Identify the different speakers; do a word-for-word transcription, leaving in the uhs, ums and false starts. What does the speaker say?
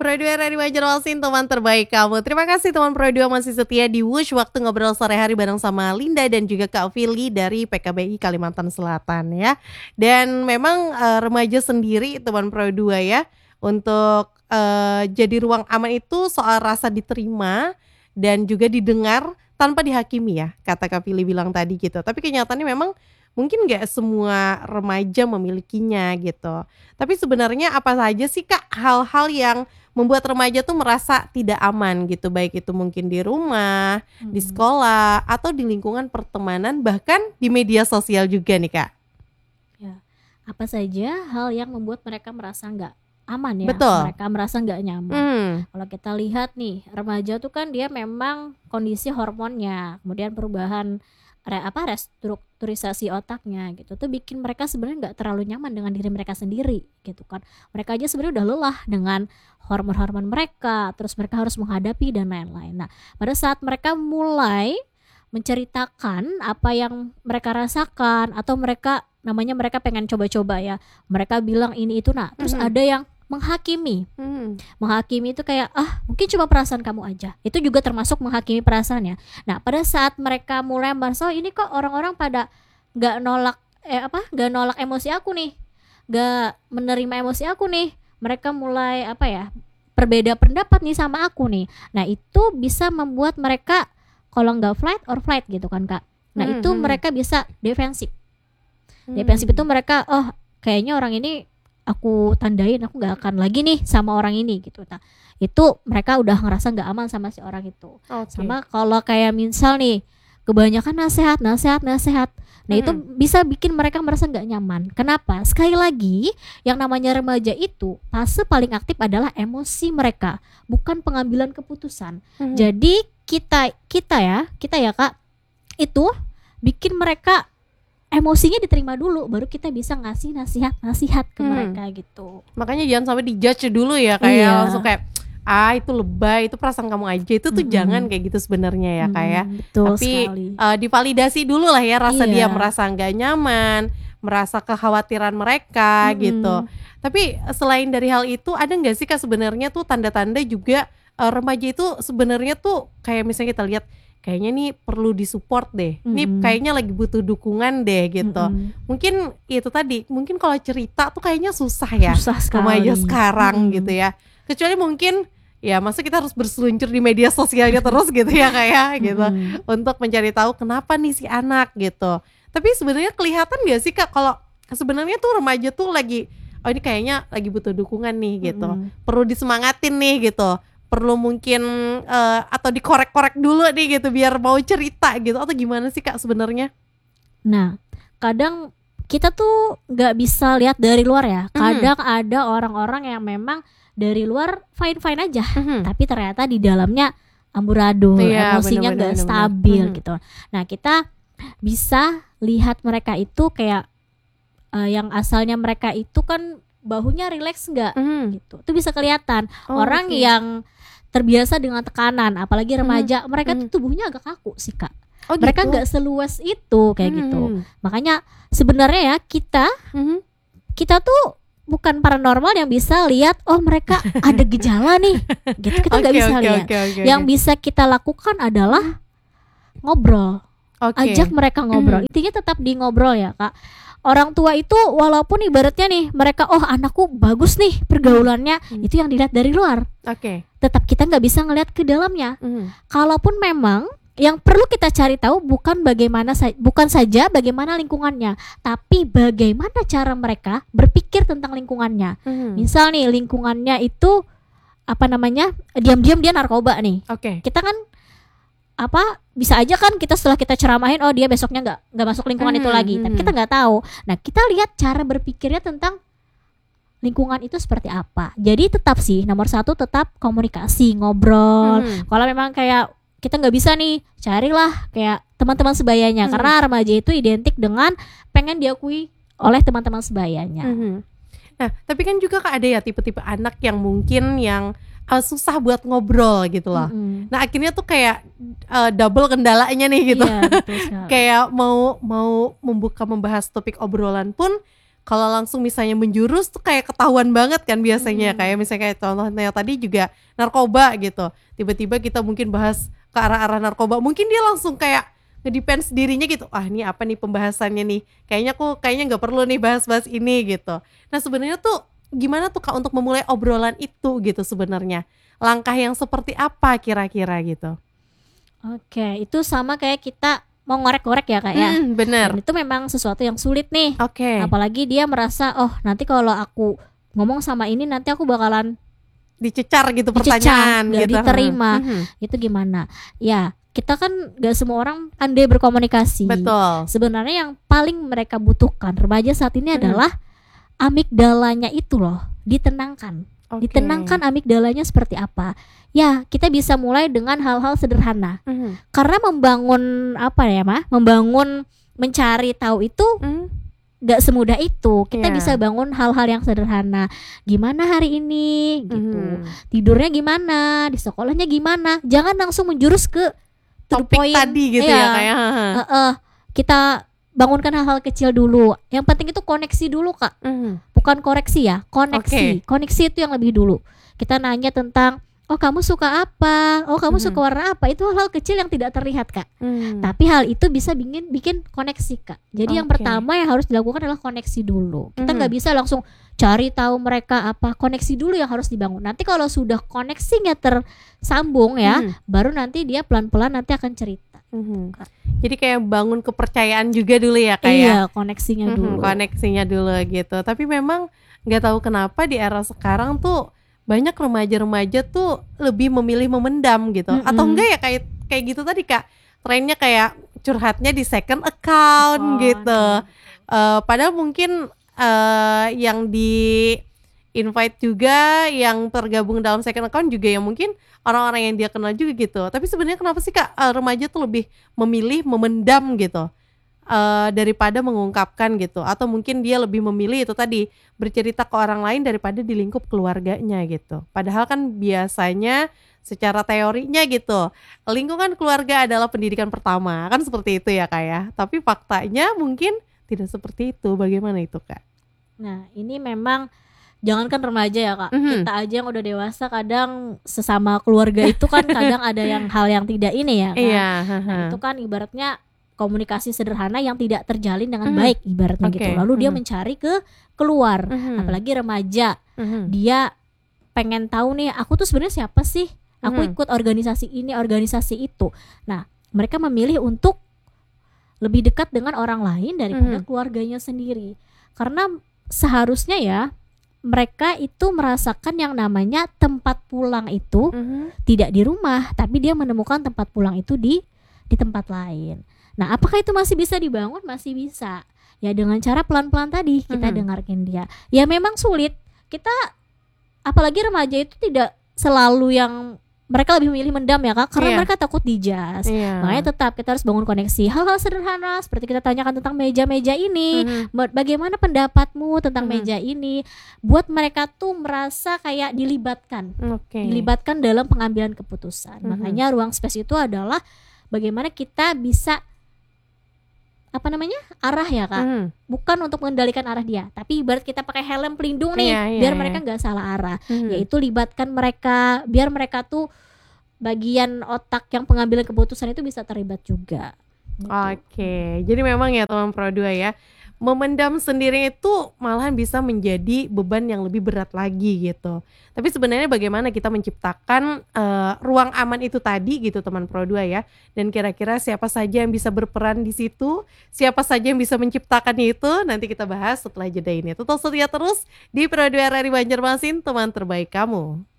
Speaker 1: Pro dua dari Banjarmasin, teman terbaik kamu. Terima kasih teman Pro dua masih setia di Wush Waktu Ngobrol Sore Hari bareng sama Linda dan juga Kak Fili dari P K B I Kalimantan Selatan ya. Dan memang uh, remaja sendiri teman Pro dua ya, untuk uh, jadi ruang aman itu soal rasa diterima dan juga didengar tanpa dihakimi ya, kata Kak Fili bilang tadi gitu. Tapi kenyataannya memang mungkin gak semua remaja memilikinya gitu. Tapi sebenarnya apa saja sih Kak hal-hal yang membuat remaja tuh merasa tidak aman gitu, baik itu mungkin di rumah, hmm. di sekolah, atau di lingkungan pertemanan, bahkan di media sosial juga nih Kak.
Speaker 2: Ya, apa saja hal yang membuat mereka merasa nggak aman ya?
Speaker 1: Betul.
Speaker 2: Mereka merasa nggak nyaman. Hmm. Kalau kita lihat nih, remaja tuh kan dia memang kondisi hormonnya, kemudian perubahan Re, apa restrukturisasi otaknya gitu tuh bikin mereka sebenarnya nggak terlalu nyaman dengan diri mereka sendiri gitu kan. Mereka aja sebenarnya udah lelah dengan hormon-hormon mereka, terus mereka harus menghadapi dan lain-lain. Nah, pada saat mereka mulai menceritakan apa yang mereka rasakan atau mereka namanya mereka pengen coba-coba ya, mereka bilang ini itu nah, terus mm-hmm. ada yang menghakimi. Hmm. Menghakimi itu kayak ah mungkin cuma perasaan kamu aja. Itu juga termasuk menghakimi perasaannya. Nah, pada saat mereka mulai merasa oh, ini kok orang-orang pada enggak nolak eh apa? enggak nolak emosi aku nih. Enggak menerima emosi aku nih. Mereka mulai apa ya? Berbeda pendapat nih sama aku nih. Nah, itu bisa membuat mereka kalau enggak flight or flight gitu kan, Kak. Nah, hmm, itu hmm. mereka bisa defensif. Hmm. Defensif itu mereka oh kayaknya orang ini aku tandain aku gak akan lagi nih sama orang ini gitu. Nah, itu mereka udah ngerasa gak aman sama si orang itu. Okay. Sama kalau kayak misal nih kebanyakan nasihat, nasihat, nasihat. Nah hmm. itu bisa bikin mereka merasa gak nyaman. Kenapa? Sekali lagi yang namanya remaja itu fase paling aktif adalah emosi mereka, bukan pengambilan keputusan. Hmm. Jadi kita kita ya kita ya Kak itu bikin mereka emosinya diterima dulu, baru kita bisa ngasih nasihat-nasihat ke hmm. mereka gitu.
Speaker 1: Makanya jangan sampai dijudge dulu ya, kayak iya. langsung kayak ah itu lebay, itu perasaan kamu aja, itu tuh mm-hmm. jangan kayak gitu sebenarnya ya mm-hmm. kayak. Tapi uh, divalidasi dulu lah ya rasa iya. dia merasa nggak nyaman, merasa kekhawatiran mereka mm-hmm. gitu. Tapi selain dari hal itu ada nggak sih Kak sebenarnya tuh tanda-tanda juga uh, remaja itu sebenarnya tuh kayak misalnya kita lihat kayaknya nih perlu disupport deh, mm-hmm. nih kayaknya lagi butuh dukungan deh gitu. Mm-hmm. Mungkin itu tadi, mungkin kalau cerita tuh kayaknya susah ya,
Speaker 2: susah
Speaker 1: remaja sekarang mm-hmm. gitu ya. Kecuali mungkin ya masa kita harus berseluncur di media sosialnya terus gitu ya kayak gitu, mm-hmm. untuk mencari tahu kenapa nih si anak gitu. Tapi sebenarnya kelihatan gak sih Kak kalau sebenarnya tuh remaja tuh lagi, oh ini kayaknya lagi butuh dukungan nih gitu, mm-hmm. perlu disemangatin nih gitu. Perlu mungkin uh, atau dikorek-korek dulu nih gitu biar mau cerita gitu, atau gimana sih Kak sebenarnya?
Speaker 2: Nah, kadang kita tuh nggak bisa lihat dari luar ya. Kadang mm-hmm. ada orang-orang yang memang dari luar fine-fine aja, mm-hmm. tapi ternyata di dalamnya amburadul, iya, emosinya nggak stabil mm-hmm. gitu. Nah, kita bisa lihat mereka itu kayak uh, yang asalnya mereka itu kan bahunya rileks nggak mm-hmm. gitu. Itu bisa kelihatan oh, orang okay. yang terbiasa dengan tekanan, apalagi remaja, mm-hmm. mereka tuh tubuhnya agak kaku sih Kak. Oh, mereka gitu? Gak seluas itu kayak mm-hmm. gitu. Makanya sebenarnya ya kita mm-hmm. kita tuh bukan paranormal yang bisa lihat oh mereka ada gejala nih, gitu kita nggak okay, bisa okay, lihat. Okay, okay, yang okay. bisa kita lakukan adalah ngobrol, okay. ajak mereka ngobrol. Mm-hmm. Intinya tetap di ngobrol ya Kak. Orang tua itu walaupun ibaratnya nih mereka oh anakku bagus nih pergaulannya, hmm. itu yang dilihat dari luar. Oke. Okay. Tetap kita nggak bisa ngelihat ke dalamnya. Hmm. Kalaupun memang yang perlu kita cari tahu bukan bagaimana sa- bukan saja bagaimana lingkungannya, tapi bagaimana cara mereka berpikir tentang lingkungannya. Hmm. Misal nih lingkungannya itu apa namanya diam-diam dia narkoba nih. Oke. Okay. Kita kan apa bisa aja kan kita setelah kita ceramahin oh dia besoknya nggak nggak masuk lingkungan hmm, itu lagi, hmm. tapi kita nggak tahu. Nah kita lihat cara berpikirnya tentang lingkungan itu seperti apa. Jadi tetap sih nomor satu tetap komunikasi ngobrol. Hmm. Kalau memang kayak kita nggak bisa nih carilah kayak teman-teman sebayanya hmm. karena remaja itu identik dengan pengen diakui oleh teman-teman sebayanya. Hmm.
Speaker 1: Nah tapi kan juga Kak ada ya tipe-tipe anak yang mungkin yang Uh, susah buat ngobrol gitu loh. Mm-hmm. Nah akhirnya tuh kayak uh, double kendalanya nih gitu. Iya, betul, kayak mau mau membuka membahas topik obrolan pun kalau langsung misalnya menjurus tuh kayak ketahuan banget kan biasanya.
Speaker 2: Mhm.
Speaker 1: Kayak misalnya kayak contohnya tadi juga narkoba gitu. Tiba-tiba kita mungkin bahas ke arah-arah narkoba, mungkin dia langsung kayak nge-defense dirinya gitu. Ah, ini apa nih pembahasannya nih? Kayaknya aku kayaknya nggak perlu nih bahas-bahas ini gitu. Nah, sebenarnya tuh gimana tuh Kak untuk memulai obrolan itu gitu sebenarnya? Langkah yang seperti apa kira-kira gitu?
Speaker 2: Oke, itu sama kayak kita mau ngorek-ngorek ya Kak ya.
Speaker 1: Mhm, bener.
Speaker 2: Dan itu memang sesuatu yang sulit nih.
Speaker 1: Oke.
Speaker 2: Apalagi dia merasa, oh nanti kalau aku ngomong sama ini nanti aku bakalan
Speaker 1: Dicecar gitu
Speaker 2: Dicecar,
Speaker 1: pertanyaan
Speaker 2: nggak
Speaker 1: gitu.
Speaker 2: diterima.
Speaker 1: Mhm.
Speaker 2: itu gimana. Ya kita kan gak semua orang pandai berkomunikasi.
Speaker 1: Betul.
Speaker 2: Sebenarnya yang paling mereka butuhkan remaja saat ini
Speaker 1: Mhm.
Speaker 2: adalah amigdalanya itu loh ditenangkan.
Speaker 1: Oke.
Speaker 2: Ditenangkan amigdalanya seperti apa. Ya kita bisa mulai dengan hal-hal sederhana.
Speaker 1: Mhm.
Speaker 2: Karena membangun apa ya mah, membangun mencari tahu itu
Speaker 1: Mhm.
Speaker 2: gak semudah itu. Kita
Speaker 1: Iya.
Speaker 2: bisa bangun hal-hal yang sederhana. Gimana hari ini gitu.
Speaker 1: Mhm.
Speaker 2: Tidurnya gimana, di sekolahnya gimana. Jangan langsung menjurus ke to the
Speaker 1: Topik
Speaker 2: point.
Speaker 1: tadi gitu
Speaker 2: Iya.
Speaker 1: ya kayak.
Speaker 2: Heeh. Kita bangunkan hal-hal kecil dulu. Yang penting itu koneksi dulu Kak.
Speaker 1: Mhm.
Speaker 2: Bukan koreksi ya, koneksi. Koneksi itu yang lebih dulu. Kita nanya tentang, oh kamu suka apa? Oh kamu
Speaker 1: Mhm.
Speaker 2: suka warna apa? Itu hal-hal kecil yang tidak terlihat Kak.
Speaker 1: Mhm.
Speaker 2: Tapi hal itu bisa bikin bikin koneksi Kak. Jadi yang
Speaker 1: Oke.
Speaker 2: pertama yang harus dilakukan adalah koneksi dulu. Kita
Speaker 1: Mhm.
Speaker 2: nggak bisa langsung cari tahu mereka apa. Koneksi dulu yang harus dibangun. Nanti kalau sudah koneksinya tersambung ya,
Speaker 1: Mhm.
Speaker 2: baru nanti dia pelan-pelan nanti akan cerita.
Speaker 1: Mhm. Jadi kayak bangun kepercayaan juga dulu ya kayak.
Speaker 2: Iya, koneksinya
Speaker 1: Mhm,
Speaker 2: dulu.
Speaker 1: koneksinya dulu gitu. Tapi memang nggak tahu kenapa di era sekarang tuh banyak remaja-remaja tuh lebih memilih memendam gitu.
Speaker 2: Mm-mm.
Speaker 1: Atau enggak ya kayak kayak gitu tadi Kak. Trennya kayak curhatnya di second account
Speaker 2: Oh,
Speaker 1: gitu.
Speaker 2: iya.
Speaker 1: Eh, padahal mungkin eh, yang di invite juga yang tergabung dalam second account juga yang mungkin orang-orang yang dia kenal juga gitu. Tapi sebenarnya kenapa sih Kak eh, remaja tuh lebih memilih memendam gitu? eh, daripada mengungkapkan gitu, atau mungkin dia lebih memilih itu tadi bercerita ke orang lain daripada di lingkup keluarganya gitu. Padahal kan biasanya secara teorinya gitu lingkungan keluarga adalah pendidikan pertama kan seperti itu ya Kak ya. Tapi faktanya mungkin tidak seperti itu. Bagaimana itu Kak?
Speaker 2: Nah, ini memang jangankan remaja ya Kak.
Speaker 1: Mhm.
Speaker 2: Kita aja yang udah dewasa kadang sesama keluarga itu kan kadang ada yang hal yang tidak ini ya kan.
Speaker 1: Iya.
Speaker 2: Nah, itu kan ibaratnya komunikasi sederhana yang tidak terjalin dengan
Speaker 1: Mhm.
Speaker 2: baik ibaratnya
Speaker 1: Oke.
Speaker 2: gitu. Lalu dia
Speaker 1: Mhm.
Speaker 2: mencari ke keluar.
Speaker 1: Mhm.
Speaker 2: Apalagi remaja,
Speaker 1: Mhm.
Speaker 2: dia pengen tahu nih aku tuh sebenarnya siapa sih? Aku
Speaker 1: Mhm.
Speaker 2: ikut organisasi ini, organisasi itu. Nah, mereka memilih untuk lebih dekat dengan orang lain daripada
Speaker 1: Mhm.
Speaker 2: keluarganya sendiri. Karena seharusnya ya mereka itu merasakan yang namanya tempat pulang itu
Speaker 1: Mhm.
Speaker 2: tidak di rumah, tapi dia menemukan tempat pulang itu di di tempat lain. Nah, apakah itu masih bisa dibangun? Masih bisa. Ya dengan cara pelan-pelan tadi kita
Speaker 1: Mhm.
Speaker 2: dengarkan dia. Ya memang sulit. Kita apalagi remaja itu tidak selalu yang mereka lebih memilih mendam ya Kak, karena
Speaker 1: Iya.
Speaker 2: mereka takut dijudge.
Speaker 1: Iya.
Speaker 2: Makanya tetap kita harus bangun koneksi. Hal-hal sederhana seperti kita tanyakan tentang meja-meja ini.
Speaker 1: Mhm.
Speaker 2: Ba- Bagaimana pendapatmu tentang
Speaker 1: Mhm.
Speaker 2: meja ini? Buat mereka tuh merasa kayak dilibatkan.
Speaker 1: Oke.
Speaker 2: Dilibatkan dalam pengambilan keputusan.
Speaker 1: Mhm.
Speaker 2: Makanya ruang space itu adalah bagaimana kita bisa apa namanya? Arah ya Kak.
Speaker 1: Mhm.
Speaker 2: Bukan untuk mengendalikan arah dia, tapi ibarat kita pakai helm pelindung nih
Speaker 1: Iya, iya,
Speaker 2: biar
Speaker 1: iya.
Speaker 2: mereka nggak salah arah.
Speaker 1: Mhm.
Speaker 2: Yaitu libatkan mereka biar mereka tuh bagian otak yang pengambilan keputusan itu bisa terlibat juga. Gitu.
Speaker 1: Oke, jadi memang ya teman Pro dua ya, memendam sendiri itu malahan bisa menjadi beban yang lebih berat lagi gitu. Tapi sebenarnya bagaimana kita menciptakan eh, ruang aman itu tadi gitu teman Pro dua ya. Dan kira-kira siapa saja yang bisa berperan di situ, siapa saja yang bisa menciptakan itu, nanti kita bahas setelah jeda ini. Tetap setia terus di Pro dua R R I Banjarmasin, teman terbaik kamu.